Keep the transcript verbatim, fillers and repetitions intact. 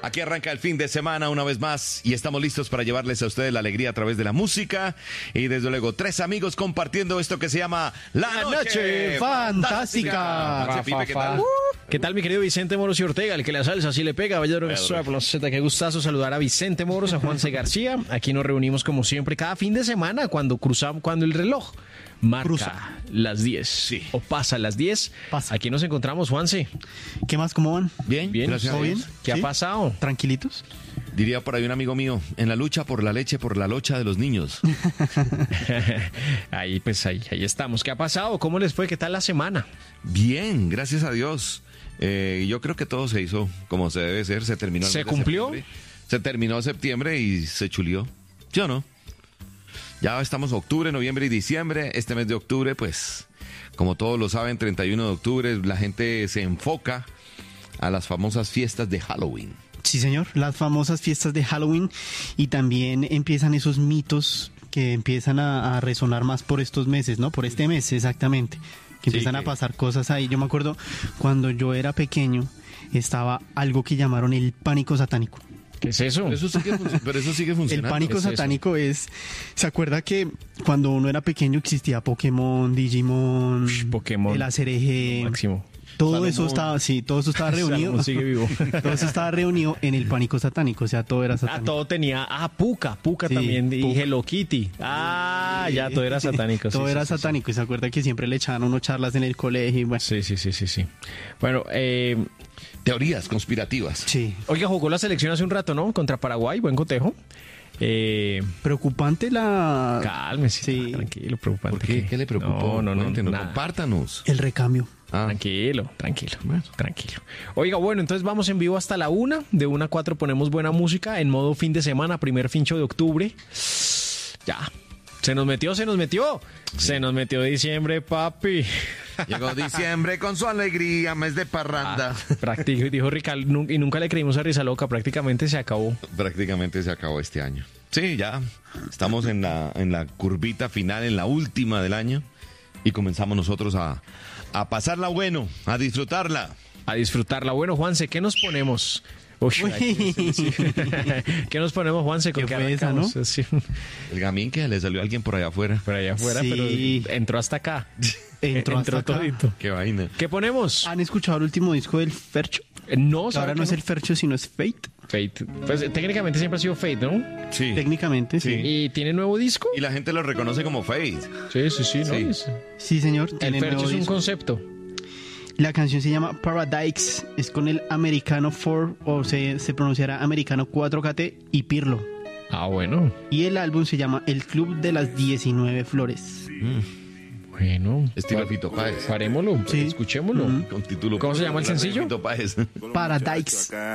Aquí arranca el fin de semana una vez más y estamos listos para llevarles a ustedes la alegría a través de la música y desde luego tres amigos compartiendo esto que se llama La, La Noche, Noche Fantástica. Fantástica. Pipe, ¿qué tal? ¿Qué tal, mi querido Vicente Moros y Ortega? El que la salsa sí le pega, Valladolid, Z. Qué gustazo saludar a Vicente Moros, a Juanse García. Aquí nos reunimos como siempre cada fin de semana cuando cruzamos, cuando el reloj marca Cruza. las diez Sí. o pasa las diez. Pasa. Aquí nos encontramos, Juanse. ¿Qué más? ¿Cómo van? Bien, Bien, gracias a ¿Todo Dios. bien? ¿Qué ¿Sí? ha pasado? ¿Tranquilitos? Diría por ahí un amigo mío, en la lucha por la leche, por la locha de los niños. Ahí, pues ahí, ahí estamos. ¿Qué ha pasado? ¿Cómo les fue? ¿Qué tal la semana? Bien, gracias a Dios. Eh, yo creo que todo se hizo como se debe ser, se terminó. el ¿Se mes de cumplió? septiembre. Se terminó septiembre y se chulió. ¿Sí o no? Ya estamos octubre, noviembre y diciembre. Este mes de octubre, pues, como todos lo saben, treinta y uno de octubre, la gente se enfoca a las famosas fiestas de Halloween. Sí, señor. Las famosas fiestas de Halloween y también empiezan esos mitos que empiezan a, a resonar más por estos meses, ¿no? Por este mes, exactamente. Que Sí, empiezan que- a pasar cosas ahí. Yo me acuerdo cuando yo era pequeño, estaba algo que llamaron el pánico satánico. ¿Qué es eso? Pero eso sigue, fun- pero eso sigue El funcionando. pánico ¿Qué es eso? satánico es... ¿Se acuerda que cuando uno era pequeño existía Pokémon, Digimon, Pokémon. el Acereje? Máximo. Todo Salomón. eso estaba, sí, todo eso estaba reunido. Salomón sigue vivo. Todo eso estaba reunido en el pánico satánico, o sea, todo era Ah, satánico. todo tenía. Ah, Puka, Puka Sí, también. Y Puka. Hello Kitty. Ah, ya, todo era satánico. Todo sí, era sí, sí, satánico, y se acuerda que siempre le echaban a uno charlas en el colegio y bueno. Sí, sí, sí, sí, sí. Bueno, eh, Teorías conspirativas. Sí. oiga, jugó la selección hace un rato, ¿no? Contra Paraguay, buen cotejo. Eh, Preocupante la... cálmese, Sí. tranquilo, preocupante. ¿Por qué? ¿Qué le preocupó? No, no, no, Cuéntenos, nada. compártanos. El recambio. Ah, Tranquilo, tranquilo, tranquilo. Oiga, bueno, entonces vamos en vivo hasta la una. De una a cuatro ponemos buena música en modo fin de semana, primer fincho de octubre. Ya. Se nos metió, se nos metió. Se nos metió diciembre, papi. llegó diciembre con su alegría, mes de parranda. Ah, práctico, dijo Rical, nun- y nunca le creímos a Risa Loca, prácticamente se acabó. Prácticamente se acabó este año. Sí, ya estamos en la, en la curvita final, en la última del año. Y comenzamos nosotros a, a pasarla bueno, a disfrutarla. A disfrutarla. Bueno, Juanse, ¿qué nos ponemos? Uy, ay, sí, sí, sí. ¿Qué nos ponemos, Juanse? ¿Con ¿Qué qué fue esa, arrancamos? no? Sí, El gamín que le salió a alguien por allá afuera. por allá afuera, Sí. pero entró hasta acá. Entró hasta acá. todito. Qué vaina. ¿Qué ponemos? ¿Han escuchado el último disco del Fercho? Eh, No, Que ¿sabe ahora qué no es el Fercho, sino es Fate. Fate. Pues eh, técnicamente siempre ha sido Fate, ¿no? Sí. Técnicamente, sí. Sí. ¿Y tiene nuevo disco? Y la gente lo reconoce como Fade. Sí, sí, sí. ¿no? Sí. Es- Sí, señor. El tiene Fercho nuevo es un disco. concepto. La canción se llama Paradise. Es con el americano cuatro, o se, se pronunciará americano cuatro K T y Pirlo. Ah, bueno. Y el álbum se llama El Club de las diecinueve Flores. Bueno. Estilo Pa- Fito Páez. Parémoslo, Sí. escuchémoslo. Ujú. Con título. ¿Cómo se llama el La de sencillo? Fito Páez. Paradise.